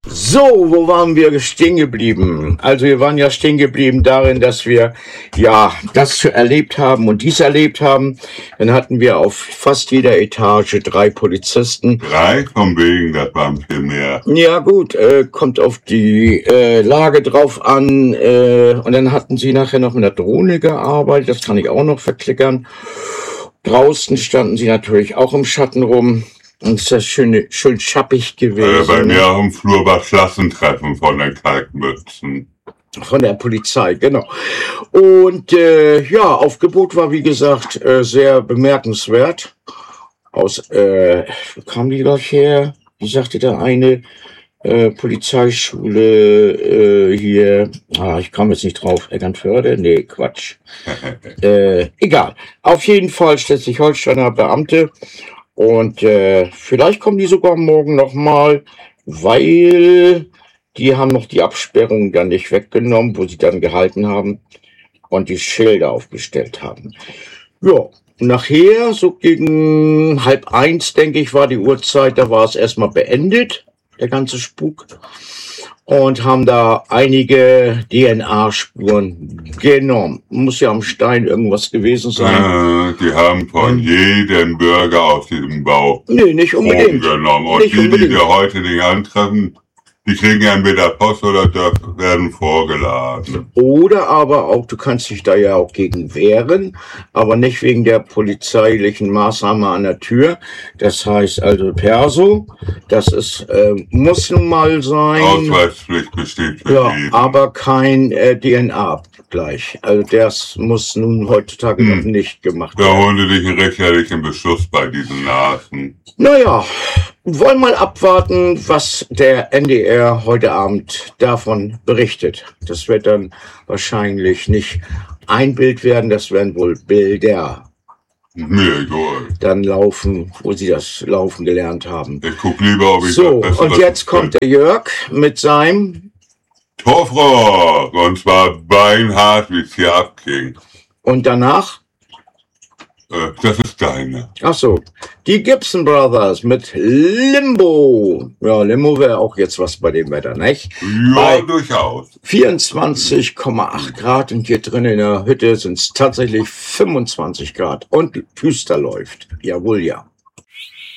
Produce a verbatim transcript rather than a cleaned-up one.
So, wo waren wir stehen geblieben? Also wir waren ja stehen geblieben darin, dass wir ja das erlebt haben und dies erlebt haben. Dann hatten wir auf fast jeder Etage drei Polizisten. Drei von wegen, das waren viel mehr. Ja gut, äh, kommt auf die äh, Lage drauf an. Äh, und dann hatten sie nachher noch mit der Drohne gearbeitet, das kann ich auch noch verklickern. Draußen standen sie natürlich auch im Schatten rum. Und ist das schön, schön schappig gewesen. Äh, bei mir auf dem Flur war Klassentreffen von den Kalkmützen. Von der Polizei, genau. Und äh, ja, Aufgebot war, wie gesagt, äh, sehr bemerkenswert. Aus, äh, wo kam die gleich her? Wie sagte der eine? Äh, Polizeischule äh, hier, ah, ich kam jetzt nicht drauf, Eckernförde? Nee, Quatsch. äh, egal. Auf jeden Fall Schleswig-Holsteiner Beamte. Und äh, vielleicht kommen die sogar morgen nochmal, weil die haben noch die Absperrung dann nicht weggenommen, wo sie dann gehalten haben und die Schilder aufgestellt haben. Ja, nachher, so gegen halb eins, denke ich, war die Uhrzeit, da war es erstmal beendet, der ganze Spuk. Und haben da einige D N A-Spuren genommen. Muss ja am Stein irgendwas gewesen sein. Äh, die haben von jedem Bürger aus diesem Bau Nee, nicht unbedingt. Proben genommen. Und Nicht die, die unbedingt. wir heute nicht antreffen, die kriegen entweder Post oder das werden vorgeladen. Oder aber auch, du kannst dich da ja auch gegen wehren, aber nicht wegen der polizeilichen Maßnahme an der Tür. Das heißt also Perso, das ist, äh, muss nun mal sein. Ausweispflicht besteht für Ja, jeden. aber kein äh, D N A-Abgleich. Also das muss nun heutzutage Hm. noch nicht gemacht Da werden. holen sie dich einen richterlichen Beschluss bei diesen Nasen. Naja, wollen mal abwarten, was der N D R heute Abend davon berichtet. Das wird dann wahrscheinlich nicht ein Bild werden, das werden wohl Bilder Mir egal. dann laufen, wo sie das Laufen gelernt haben. Ich guck lieber, ob ich So, das Bessere und jetzt kommt der Jörg mit seinem, Torfrock! Und zwar beinhart, wie es hier abging. und danach, Äh, das ist deine. ach so, die Gibson Brothers mit Limbo. Ja, Limbo wäre auch jetzt was bei dem Wetter, nicht? Ja, Bei durchaus. vierundzwanzig Komma acht Grad und hier drin in der Hütte sind es tatsächlich fünfundzwanzig Grad und Küster läuft. Jawohl, ja.